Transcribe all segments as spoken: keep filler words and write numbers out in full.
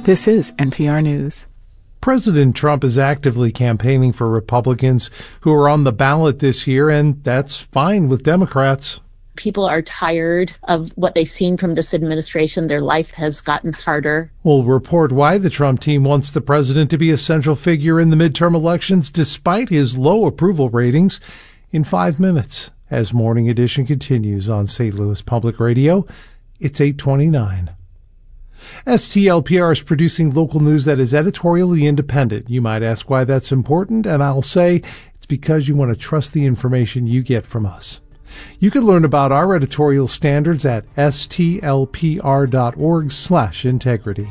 This is N P R News. President Trump is actively campaigning for Republicans who are on the ballot this year, and that's fine with Democrats. People are tired of what they've seen from this administration. Their life has gotten harder. We'll report why the Trump team wants the president to be a central figure in the midterm elections despite his low approval ratings in five minutes. As Morning Edition continues on Saint Louis Public Radio, it's eight twenty-nine. S T L P R is producing local news that is editorially independent. You might ask why that's important, and I'll say it's because you want to trust the information you get from us. You can learn about our editorial standards at stlpr.org slash integrity.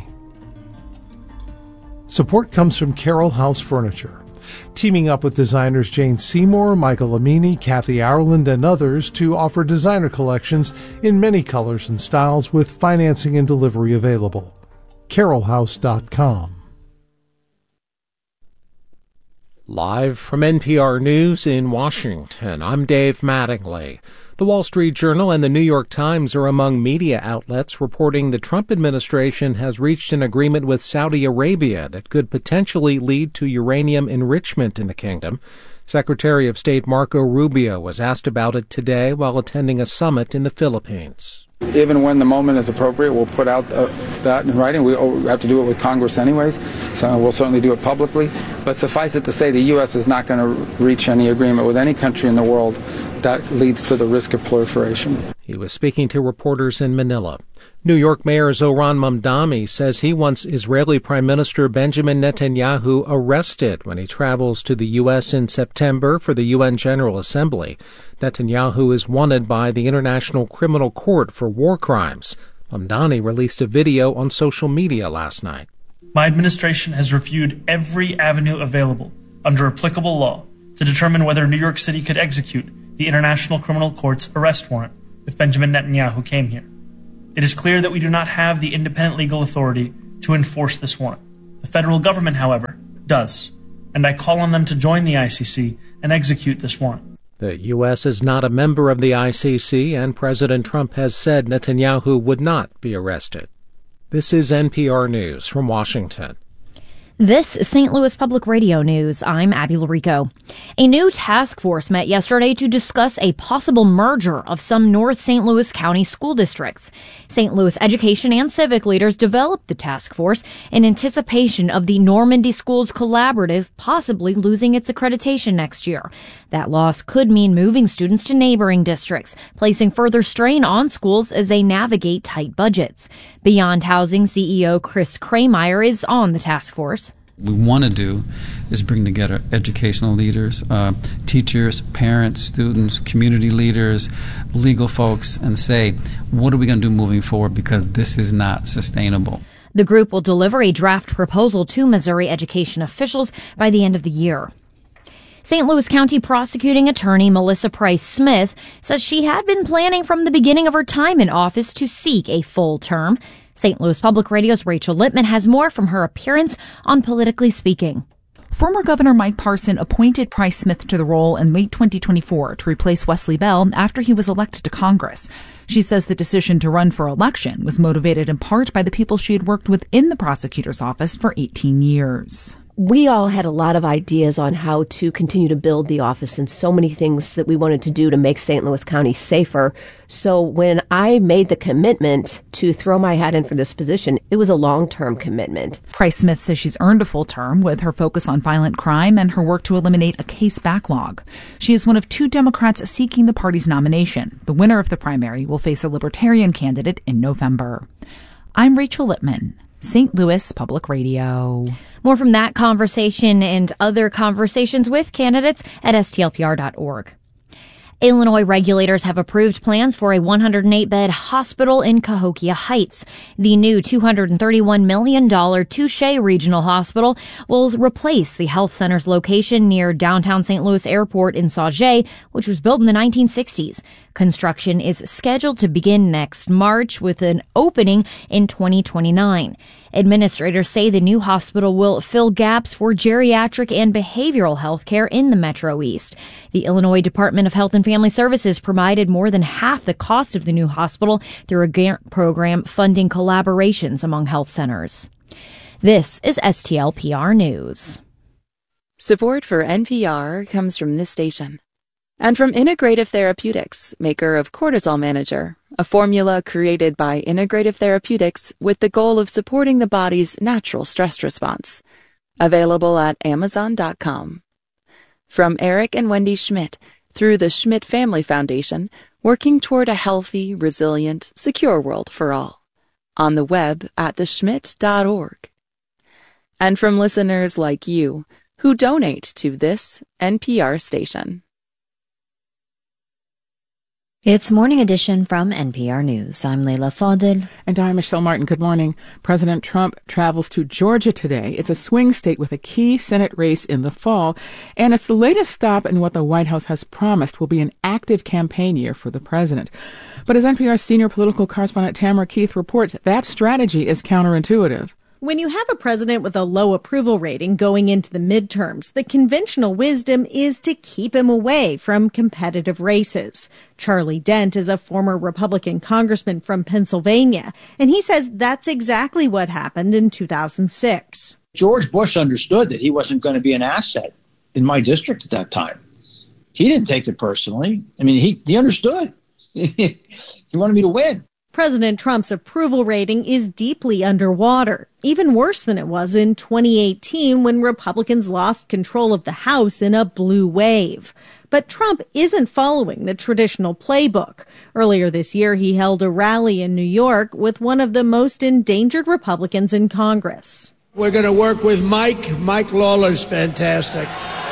Support comes from Carroll House Furniture, teaming up with designers Jane Seymour, Michael Amini, Kathy Ireland, and others to offer designer collections in many colors and styles with financing and delivery available. carroll house dot com. Live from N P R News in Washington, I'm Dave Mattingly. The Wall Street Journal and the New York Times are among media outlets reporting the Trump administration has reached an agreement with Saudi Arabia that could potentially lead to uranium enrichment in the kingdom. Secretary of State Marco Rubio was asked about it today while attending a summit in the Philippines. Even when the moment is appropriate, we'll put out uh, that in writing. We have to do it with Congress anyways, so we'll certainly do it publicly. But suffice it to say, the U S is not going to reach any agreement with any country in the world that leads to the risk of proliferation. He was speaking to reporters in Manila. New York Mayor Zohran Mamdani says he wants Israeli Prime Minister Benjamin Netanyahu arrested when he travels to the U S in September for the U N General Assembly. Netanyahu is wanted by the International Criminal Court for war crimes. Mamdani released a video on social media last night. My administration has reviewed every avenue available under applicable law to determine whether New York City could execute the International Criminal Court's arrest warrant if Benjamin Netanyahu came here. It is clear that we do not have the independent legal authority to enforce this warrant. The federal government, however, does, and I call on them to join the I C C and execute this warrant. The U S is not a member of the I C C, and President Trump has said Netanyahu would not be arrested. This is N P R News from Washington. This is Saint Louis Public Radio News. I'm Abby Larico. A new task force met yesterday to discuss a possible merger of some North Saint Louis County school districts. Saint Louis education and civic leaders developed the task force in anticipation of the Normandy Schools Collaborative possibly losing its accreditation next year. That loss could mean moving students to neighboring districts, placing further strain on schools as they navigate tight budgets. Beyond Housing C E O Chris Kremeyer is on the task force. We want to do is bring together educational leaders, uh, teachers, parents, students, community leaders, legal folks, and say, what are we going to do moving forward, because this is not sustainable. The group will deliver a draft proposal to Missouri education officials by the end of the year. Saint Louis County prosecuting attorney Melissa Price Smith says she had been planning from the beginning of her time in office to seek a full term. Saint Louis Public Radio's Rachel Lippman has more from her appearance on Politically Speaking. Former Governor Mike Parson appointed Price Smith to the role in late twenty twenty-four to replace Wesley Bell after he was elected to Congress. She says the decision to run for election was motivated in part by the people she had worked with in the prosecutor's office for eighteen years. We all had a lot of ideas on how to continue to build the office and so many things that we wanted to do to make Saint Louis County safer. So when I made the commitment to throw my hat in for this position, it was a long-term commitment. Price Smith says she's earned a full term with her focus on violent crime and her work to eliminate a case backlog. She is one of two Democrats seeking the party's nomination. The winner of the primary will face a Libertarian candidate in November. I'm Rachel Lippman, Saint Louis Public Radio. More from that conversation and other conversations with candidates at S T L P R dot org. Illinois regulators have approved plans for a one hundred eight bed hospital in Cahokia Heights. The new two hundred thirty-one million dollars Touche Regional Hospital will replace the health center's location near downtown Saint Louis Airport in Sauget, which was built in the nineteen sixties. Construction is scheduled to begin next March with an opening in twenty twenty-nine. Administrators say the new hospital will fill gaps for geriatric and behavioral health care in the Metro East. The Illinois Department of Health and Family Services provided more than half the cost of the new hospital through a grant program funding collaborations among health centers. This is S T L P R News. Support for N P R comes from this station and from Integrative Therapeutics, maker of Cortisol Manager, a formula created by Integrative Therapeutics with the goal of supporting the body's natural stress response. Available at amazon dot com. From Eric and Wendy Schmidt, through the Schmidt Family Foundation, working toward a healthy, resilient, secure world for all. On the web at the schmidt dot org. And from listeners like you, who donate to this N P R station. It's Morning Edition from N P R News. I'm Leila Fadel. And I'm Michelle Martin. Good morning. President Trump travels to Georgia today. It's a swing state with a key Senate race in the fall, and it's the latest stop in what the White House has promised will be an active campaign year for the president. But as N P R's senior political correspondent Tamara Keith reports, that strategy is counterintuitive. When you have a president with a low approval rating going into the midterms, the conventional wisdom is to keep him away from competitive races. Charlie Dent is a former Republican congressman from Pennsylvania, and he says that's exactly what happened in two thousand six. George Bush understood that he wasn't going to be an asset in my district at that time. He didn't take it personally. I mean, he, he understood. He wanted me to win. President Trump's approval rating is deeply underwater, even worse than it was in twenty eighteen when Republicans lost control of the House in a blue wave. But Trump isn't following the traditional playbook. Earlier this year, he held a rally in New York with one of the most endangered Republicans in Congress. We're going to work with Mike. Mike Lawler's fantastic.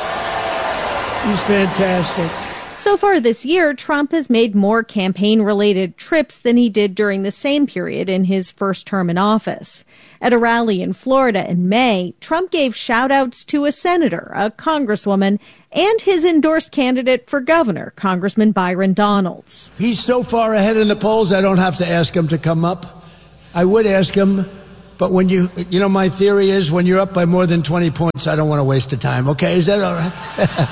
He's fantastic. So far this year, Trump has made more campaign-related trips than he did during the same period in his first term in office. At a rally in Florida in May, Trump gave shout-outs to a senator, a congresswoman, and his endorsed candidate for governor, Congressman Byron Donalds. He's so far ahead in the polls, I don't have to ask him to come up. I would ask him, but when you, you know, my theory is when you're up by more than twenty points, I don't want to waste the time. Okay, is that all right?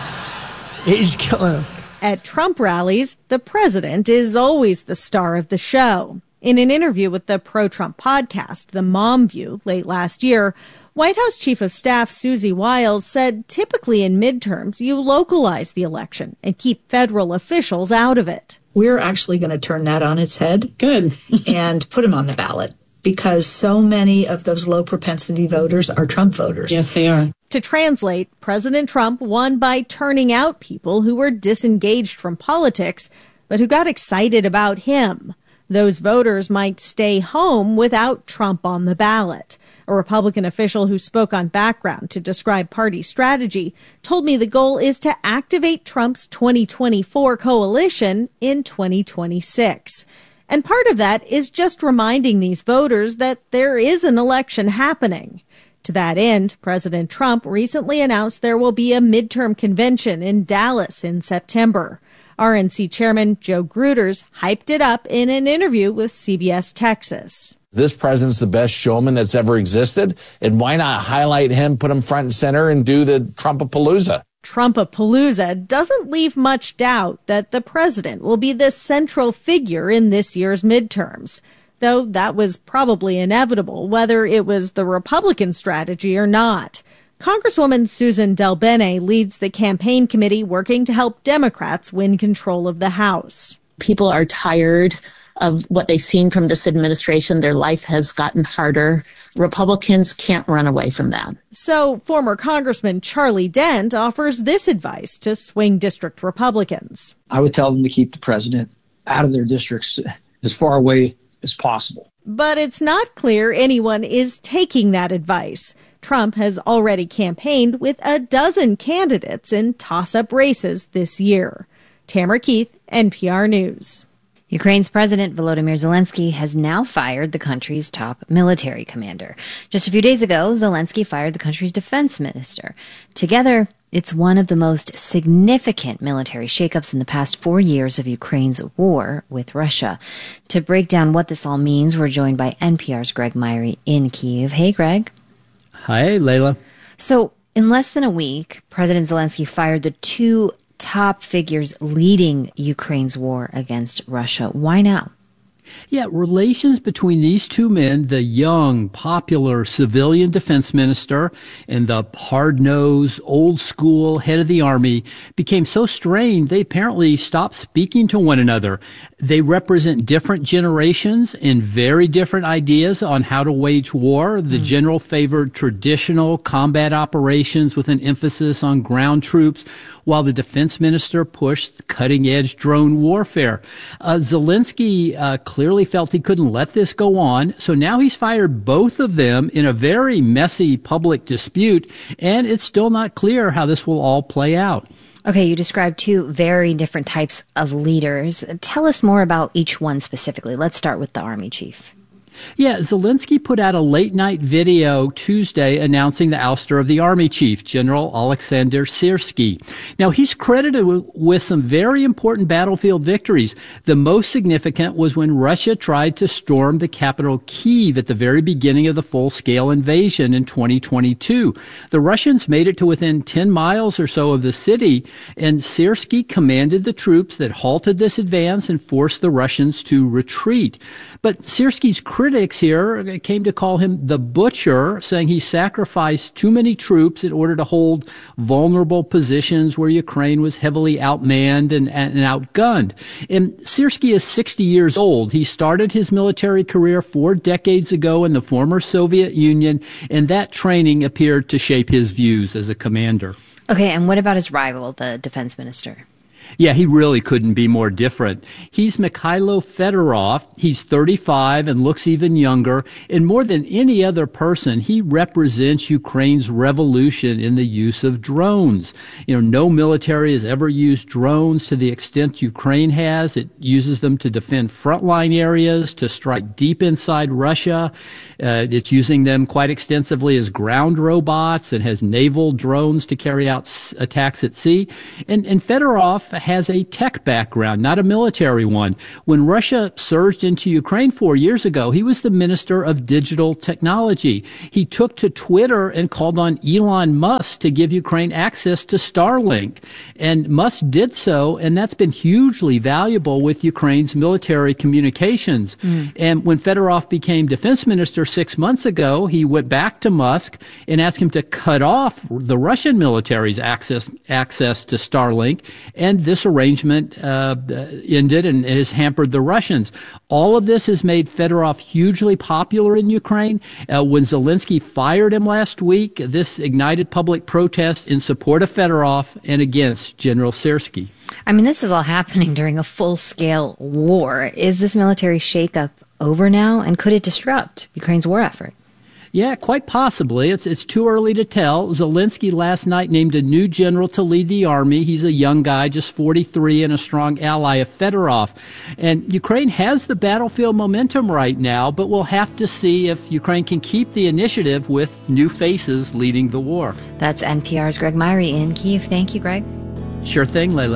He's killing him. At Trump rallies, the president is always the star of the show. In an interview with the pro-Trump podcast, The Mom View, late last year, White House Chief of Staff Susie Wiles said typically in midterms, you localize the election and keep federal officials out of it. We're actually going to turn that on its head. Good. And put them on the ballot, because so many of those low propensity voters are Trump voters. Yes, they are. To translate, President Trump won by turning out people who were disengaged from politics, but who got excited about him. Those voters might stay home without Trump on the ballot. A Republican official who spoke on Background to describe party strategy told me the goal is to activate Trump's twenty twenty-four coalition in twenty twenty-six. And part of that is just reminding these voters that there is an election happening. To that end, President Trump recently announced there will be a midterm convention in Dallas in September. R N C Chairman Joe Gruters hyped it up in an interview with C B S Texas. This president's the best showman that's ever existed, and why not highlight him, put him front and center, and do the Trumpapalooza? Trumpapalooza doesn't leave much doubt that the president will be the central figure in this year's midterms, though that was probably inevitable, whether it was the Republican strategy or not. Congresswoman Susan DelBene leads the campaign committee working to help Democrats win control of the House. People are tired of what they've seen from this administration. Their life has gotten harder. Republicans can't run away from that. So former Congressman Charlie Dent offers this advice to swing district Republicans. I would tell them to keep the president out of their districts as far away as possible. But it's not clear anyone is taking that advice. Trump has already campaigned with a dozen candidates in toss-up races this year. Tamara Keith, N P R News. Ukraine's President Volodymyr Zelensky has now fired the country's top military commander. Just a few days ago, Zelensky fired the country's defense minister. Together, it's one of the most significant military shakeups in the past four years of Ukraine's war with Russia. To break down what this all means, we're joined by N P R's Greg Myrie in Kyiv. Hey, Greg. Hi, Layla. So, in less than a week, President Zelensky fired the two top figures leading Ukraine's war against Russia. Why now? Yeah, relations between these two men, the young, popular civilian defense minister and the hard-nosed, old-school head of the army, became so strained they apparently stopped speaking to one another. They represent different generations and very different ideas on how to wage war. The mm. general favored traditional combat operations with an emphasis on ground troops, while the defense minister pushed cutting-edge drone warfare. Uh, Zelensky uh, clearly felt he couldn't let this go on, so now he's fired both of them in a very messy public dispute, and it's still not clear how this will all play out. Okay, you described two very different types of leaders. Tell us more about each one specifically. Let's start with the army chief. Yeah, Zelensky put out a late-night video Tuesday announcing the ouster of the army chief, General Alexander Syrskyi. Now, he's credited with, with some very important battlefield victories. The most significant was when Russia tried to storm the capital Kyiv at the very beginning of the full-scale invasion in twenty twenty-two. The Russians made it to within ten miles or so of the city, and Syrskyi commanded the troops that halted this advance and forced the Russians to retreat. But Syrskyi's critics here came to call him the butcher, saying he sacrificed too many troops in order to hold vulnerable positions where Ukraine was heavily outmanned and, and outgunned. And Syrskyi is sixty years old. He started his military career four decades ago in the former Soviet Union, and that training appeared to shape his views as a commander. Okay, and what about his rival, the defense minister? Yeah, he really couldn't be more different. He's Mikhailo Fedorov. He's thirty-five and looks even younger. And more than any other person, he represents Ukraine's revolution in the use of drones. You know, no military has ever used drones to the extent Ukraine has. It uses them to defend frontline areas, to strike deep inside Russia. Uh, it's using them quite extensively as ground robots and has naval drones to carry out s- attacks at sea. And, and Fedorov has a tech background, not a military one. When Russia surged into Ukraine four years ago, he was the Minister of Digital Technology. He took to Twitter and called on Elon Musk to give Ukraine access to Starlink. And Musk did so, and that's been hugely valuable with Ukraine's military communications. Mm. And when Fedorov became defense minister six months ago, he went back to Musk and asked him to cut off the Russian military's access, access to Starlink, and this arrangement uh, ended and it has hampered the Russians. All of this has made Fedorov hugely popular in Ukraine. Uh, when Zelensky fired him last week, this ignited public protest in support of Fedorov and against General Syrskyi. I mean, this is all happening during a full-scale war. Is this military shakeup over now, and could it disrupt Ukraine's war effort? Yeah, quite possibly. It's it's too early to tell. Zelensky last night named a new general to lead the army. He's a young guy, just forty-three, and a strong ally of Fedorov. And Ukraine has the battlefield momentum right now, but we'll have to see if Ukraine can keep the initiative with new faces leading the war. That's N P R's Greg Myrie in Kyiv. Thank you, Greg. Sure thing, Layla.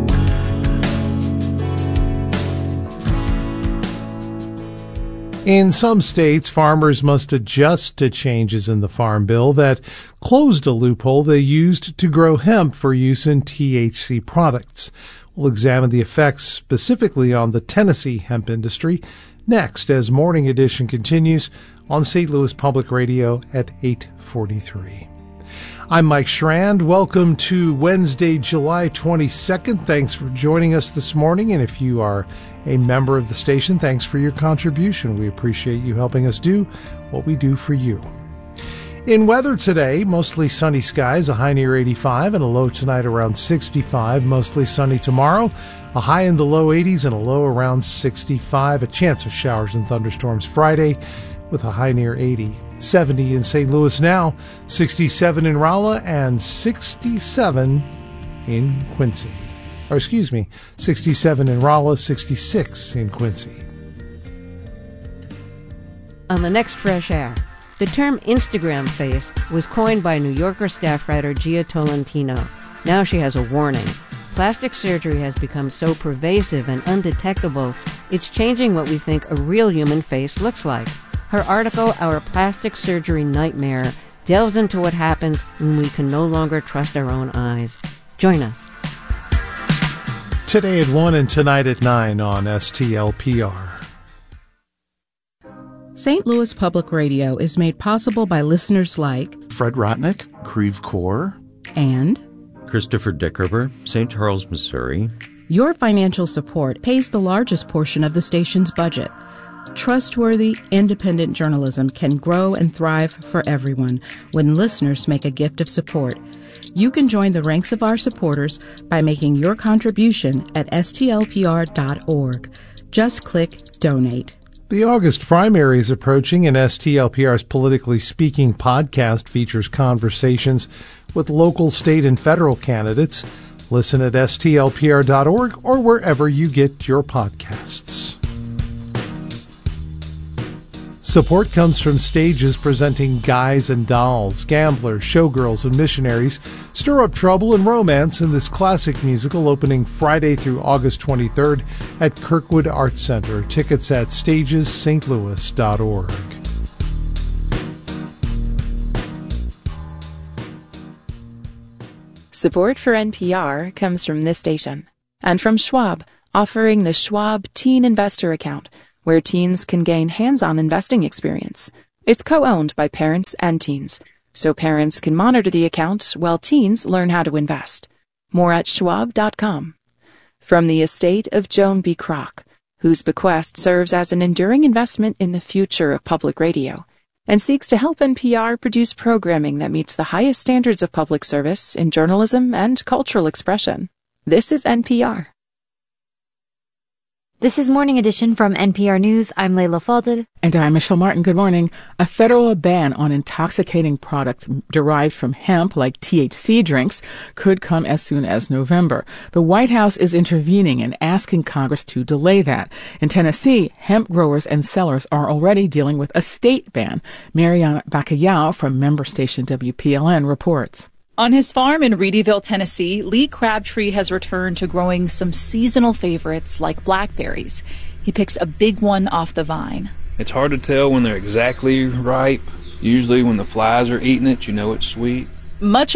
In some states, farmers must adjust to changes in the Farm Bill that closed a loophole they used to grow hemp for use in T H C products. We'll examine the effects specifically on the Tennessee hemp industry next as Morning Edition continues on Saint Louis Public Radio at eight forty-three. I'm Mike Schrand. Welcome to Wednesday, July twenty-second. Thanks for joining us this morning. And if you are a member of the station, thanks for your contribution. We appreciate you helping us do what we do for you. In weather today, mostly sunny skies, a high near eighty-five and a low tonight around sixty-five. Mostly sunny tomorrow, a high in the low eighties and a low around sixty-five. A chance of showers and thunderstorms Friday with a high near eighty. seventy in Saint Louis now, sixty-seven in Rolla, and sixty-seven in Quincy. Or excuse me, sixty-seven in Rolla, sixty-six in Quincy. On the next Fresh Air, the term Instagram face was coined by New Yorker staff writer Gia Tolentino. Now she has a warning. Plastic surgery has become so pervasive and undetectable, it's changing what we think a real human face looks like. Her article, Our Plastic Surgery Nightmare, delves into what happens when we can no longer trust our own eyes. Join us. Today at one and tonight at nine on S T L P R. Saint Louis Public Radio is made possible by listeners like Fred Rotnick, Creve Coeur, and Christopher Dickerber, Saint Charles, Missouri. Your financial support pays the largest portion of the station's budget. Trustworthy, independent journalism can grow and thrive for everyone when listeners make a gift of support. You can join the ranks of our supporters by making your contribution at S T L P R dot org. Just click Donate. The August primary is approaching, and S T L P R's Politically Speaking podcast features conversations with local, state, and federal candidates. Listen at S T L P R dot org or wherever you get your podcasts. Support comes from stages presenting Guys and Dolls. Gamblers, showgirls, and missionaries stir up trouble and romance in this classic musical opening Friday through August twenty-third at Kirkwood Arts Center. Tickets at stages st louis dot org. Support for N P R comes from this station and from Schwab, offering the Schwab Teen Investor Account, where teens can gain hands-on investing experience. It's co-owned by parents and teens, so parents can monitor the account while teens learn how to invest. More at schwab dot com. From the estate of Joan B. Kroc, whose bequest serves as an enduring investment in the future of public radio, and seeks to help N P R produce programming that meets the highest standards of public service in journalism and cultural expression. This is N P R. This is Morning Edition from N P R News. I'm Layla Falded. And I'm Michelle Martin. Good morning. A federal ban on intoxicating products derived from hemp, like T H C drinks, could come as soon as November. The White House is intervening and asking Congress to delay that. In Tennessee, hemp growers and sellers are already dealing with a state ban. Mariana Bacallao from member station W P L N reports. On his farm in Reedyville, Tennessee, Lee Crabtree has returned to growing some seasonal favorites like blackberries. He picks a big one off the vine. It's hard to tell when they're exactly ripe. Usually when the flies are eating it, you know it's sweet. Much